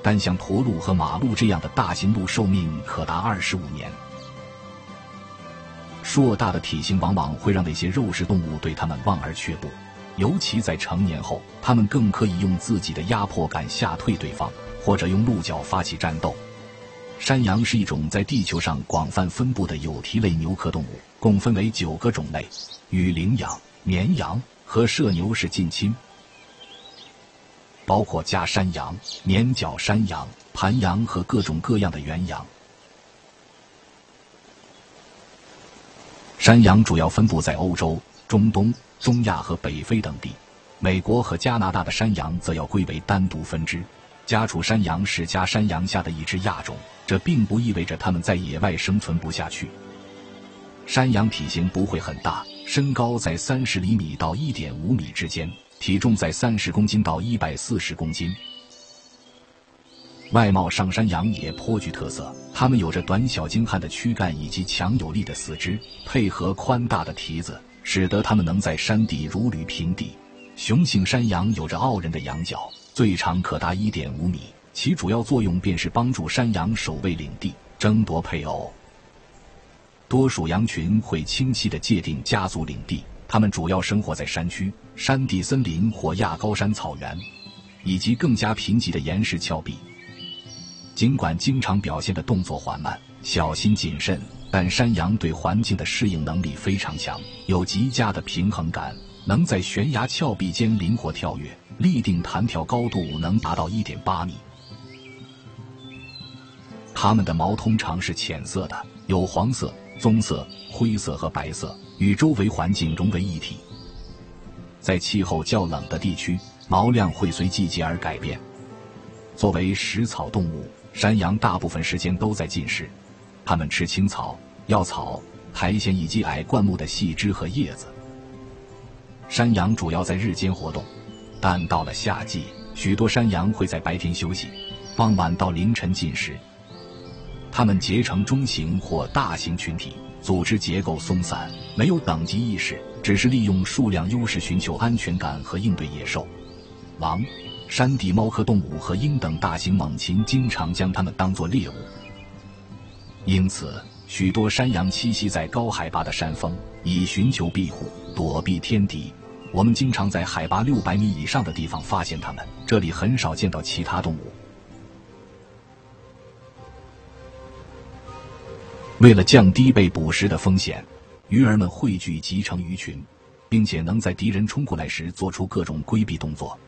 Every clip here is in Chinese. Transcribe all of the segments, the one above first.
但像驼鹿和马鹿这样的大型鹿寿命可达25年。硕大的体型往往会让那些肉食动物对它们望而却步，尤其在成年后，它们更可以用自己的压迫感吓退对方，或者用鹿角发起战斗。山羊是一种在地球上广泛分布的有蹄类牛科动物，共分为9个种类，与羚羊、绵羊和麝牛是近亲，包括家山羊、绵角山羊、盘羊和各种各样的原羊。山羊主要分布在欧洲、中东、中亚和北非等地，美国和加拿大的山羊则要归为单独分支。家畜山羊是家山羊下的一支亚种，这并不意味着它们在野外生存不下去。山羊体型不会很大，身高在30厘米到 1.5 米之间，体重在30公斤到140公斤。外貌上，山羊也颇具特色，它们有着短小精悍的躯干以及强有力的四肢，配合宽大的蹄子，使得它们能在山地如履平地。雄性山羊有着傲人的羊角，最长可达 1.5 米，其主要作用便是帮助山羊守卫领地，争夺配偶。多属羊群会清晰地界定家族领地，它们主要生活在山区、山地森林或亚高山草原，以及更加贫瘠的岩石峭壁。尽管经常表现的动作缓慢、小心谨慎，但山羊对环境的适应能力非常强，有极佳的平衡感，能在悬崖峭壁间灵活跳跃，立定弹跳高度能达到 1.8 米。它们的毛通常是浅色的，有黄色、棕色、灰色和白色，与周围环境融为一体。在气候较冷的地区，毛量会随季节而改变。作为食草动物，山羊大部分时间都在进食，它们吃青草、药草、苔藓以及矮灌木的细枝和叶子。山羊主要在日间活动，但到了夏季，许多山羊会在白天休息，傍晚到凌晨进食。它们结成中型或大型群体，组织结构松散，没有等级意识，只是利用数量优势寻求安全感和应对野兽。狼、山地猫科动物和鹰等大型猛禽经常将它们当作猎物，因此许多山羊栖息在高海拔的山峰，以寻求庇护，躲避天敌。我们经常在海拔600米以上的地方发现它们，这里很少见到其他动物。为了降低被捕食的风险，鱼儿们汇聚集成鱼群，并且能在敌人冲过来时做出各种规避动作。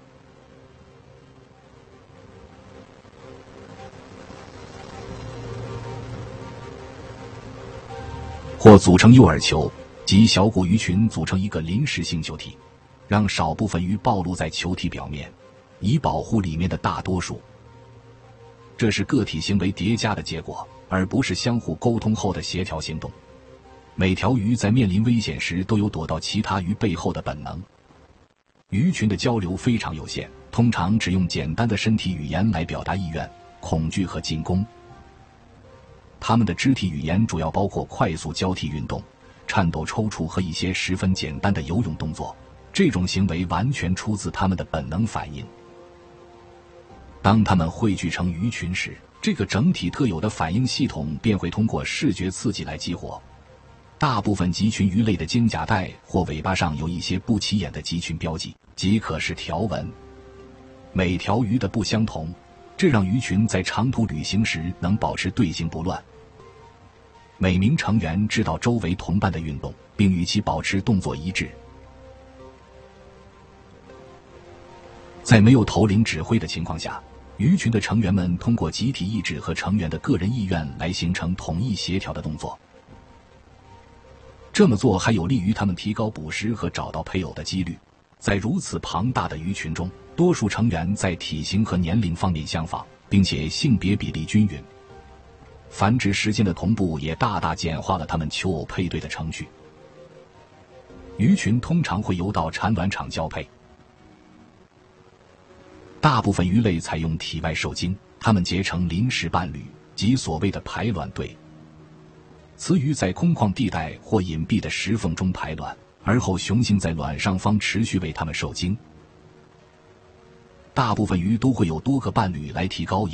或组成诱饵球，即小股鱼群组成一个临时性球体，让少部分鱼暴露在球体表面，以保护里面的大多数。这是个体行为叠加的结果，而不是相互沟通后的协调行动。每条鱼在面临危险时都有躲到其他鱼背后的本能。鱼群的交流非常有限，通常只用简单的身体语言来表达意愿、恐惧和进攻。它们的肢体语言主要包括快速交替运动、颤抖抽搐和一些十分简单的游泳动作，这种行为完全出自它们的本能反应。当它们汇聚成鱼群时，这个整体特有的反应系统便会通过视觉刺激来激活。大部分集群鱼类的肩胛带或尾巴上有一些不起眼的集群标记，即可视条纹。每条鱼的不相同，这让鱼群在长途旅行时能保持队形不乱。每名成员知道周围同伴的运动，并与其保持动作一致。在没有头领指挥的情况下，鱼群的成员们通过集体意志和成员的个人意愿来形成统一协调的动作。这么做还有利于他们提高捕食和找到配偶的几率。在如此庞大的鱼群中，多数成员在体型和年龄方面相仿，并且性别比例均匀。繁殖时间的同步也大大简化了他们求偶配对的程序。鱼群通常会游到产卵场交配。大部分鱼类采用体外受精，它们结成临时伴侣，即所谓的排卵对。雌鱼在空旷地带或隐蔽的石缝中排卵，而后雄性在卵上方持续为它们受精。大部分鱼都会有多个伴侣来提高